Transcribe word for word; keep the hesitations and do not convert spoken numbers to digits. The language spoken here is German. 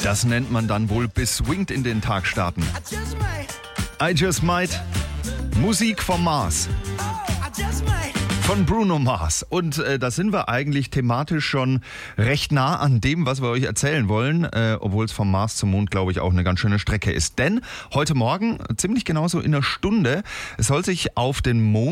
Das nennt man dann wohl beswingt in den Tag starten. I Just Might, Musik vom Mars. Von Bruno Mars. Und äh, da sind wir eigentlich thematisch schon recht nah an dem, was wir euch erzählen wollen, äh, obwohl es vom Mars zum Mond, glaube ich, auch eine ganz schöne Strecke ist. Denn heute Morgen, ziemlich genauso in einer Stunde, soll sich auf den Mond